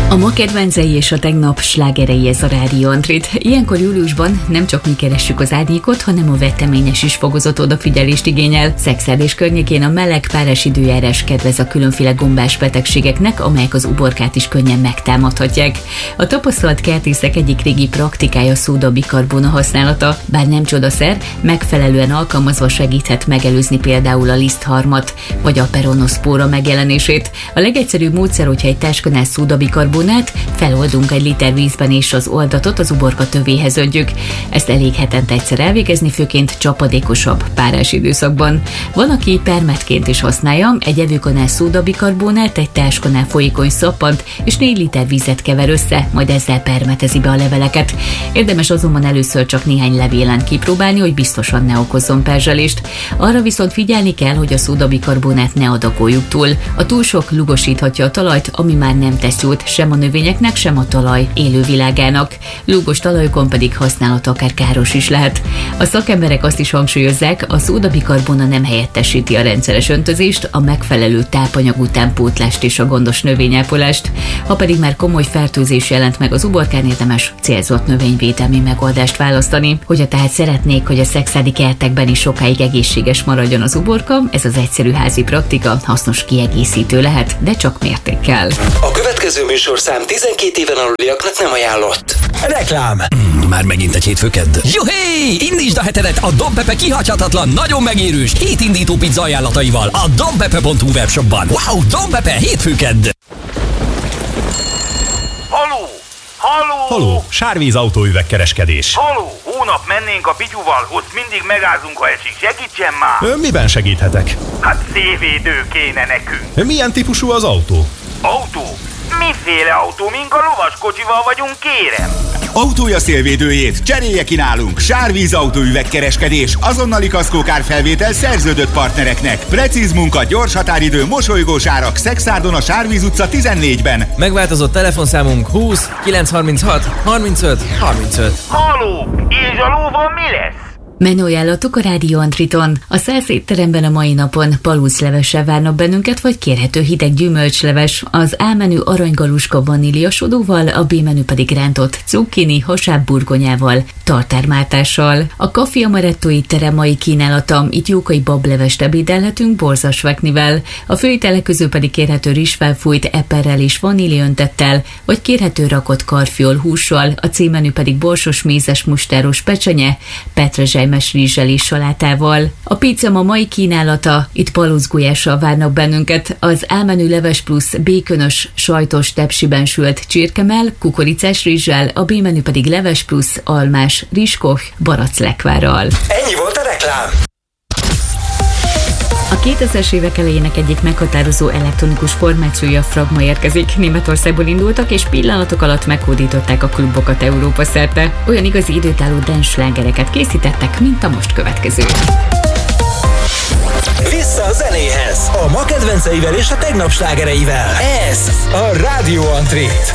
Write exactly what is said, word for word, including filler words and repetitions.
A ma kedvencei és a tegnap slágerei, ez a Rádió Antrit. Ilyenkor júliusban nem csak mi keressük az árnyékot, hanem a veteményes is fokozott odafigyelést igényel. Szexárd környékén a meleg párás időjárás kedvez a különféle gombás betegségeknek, amelyek az uborkát is könnyen megtámadhatják. A tapasztalt kertészek egyik régi praktikája szódabikarbóna használata, bár nem csodaszer, megfelelően alkalmazva segíthet megelőzni például a lisztharmat vagy a peronoszpóra megjelenését. A legegyszerűbb módszer, hogyha egy táskánál szódabikarbónát feloldunk egy liter vízben és az oldatot az uborka tövéhez öntjük. Ezt elég hetente egyszer elvégezni, főként csapadékosabb párás időszakban. Van, aki permetként is használja, egy evőkanál szódabikarbónát, egy táskanál folyékony szappant és négy liter vízet kever össze, majd ezzel permetezi be a leveleket. Érdemes azonban először csak néhány levélen kipróbálni, hogy biztosan ne okozzon perzselést. Arra viszont figyelni kell, hogy a szódabikarbónát ne adakoljuk túl. A túl sok lugosíthatja a talajt, ami már nem tesz jót sem a növényeknek, sem a talaj élővilágának. Lúgos talajokon pedig használata akár káros is lehet. A szakemberek azt is hangsúlyozzák, a szódabikarbóna nem helyettesíti a rendszeres öntözést, a megfelelő tápanyag utánpótlást és a gondos növényápolást. Ha pedig már komoly fertőzés jelent meg az uborkán, érdemes célzott növényvédelmi megoldást választani. Hogyha tehát szeretnék, hogy a szexárdi kertekben is sokáig egészséges maradjon az uborka, ez az egyszerű házi praktika hasznos kiegészítő lehet, de csak mértékkel. A következő műsorszám tizenkét éven aluliaknak nem ajánlott. Reklám! Mm, már megint egy hétfőkedd. Juhé! Indítsd a hetedet a Don Pepe kihagyhatatlan, nagyon megérős hétindító pizza ajánlataival a donpepe pont hu webshopban. Wow, Don Pepe hétfőkedd! Haló! Haló! Haló, Sárvíz autóüvegkereskedés. Haló! Hónap mennénk a Pityuval, ott mindig megázunk, ha esik. Segítsen már! Ön miben segíthetek? Hát szévédő kéne nekünk. Milyen típusú az autó? Autó? Miféle autó? Mink a lovaskocsival vagyunk, kérem? Autója szélvédőjét cserélje ki nálunk. Sárvíz autóüvegkereskedés, azonnali kaszkókárfelvétel szerződött partnereknek. Precíz munka, gyors határidő, mosolygós árak. Szexárdon a Sárvíz utca tizennégyben. Megváltozott telefonszámunk húsz kilencszázharminchat harmincöt harmincöt. Haló! És a lóval mi lesz? Menüajánlatok a Rádió Antriton. A száz étteremben a mai napon paluclevessel várnak bennünket, vagy kérhető hideg gyümölcsleves. Az A menü aranygaluska vaníliasodóval, a B menü pedig rántott cukkini, hasábburgonyával, tartármáltással. A Café Amaretto étterem mai kínálata, itt jókai bablevest ebédelhetünk borzasveknivel. A főételek közül pedig kérhető rizsfelfújt eperrel és vaníliöntettel, vagy kérhető rakott karfiol hússal, a C menü pedig borsos mézes mustáros pecsenye, petrezselymes rizssel és salátával. A pizza ma mai kínálata, itt palucgulyással várnak bennünket, az A menü leves plusz békönös, sajtos tepsiben sült csirkemell, kukoricás rizssel, a B menü pedig leves plusz almás, rizskoch, baraclekvárral. Ennyi volt a reklám! A kétezres évek elejének egyik meghatározó elektronikus formációja Fragma érkezik. Németországból indultak, és pillanatok alatt meghódították a klubokat Európa szerte. Olyan igazi időtálló dance slágereket készítettek, mint a most következő. Vissza a zenéhez! A ma kedvenceivel és a tegnap slágereivel. Ez a Rádió Antrit.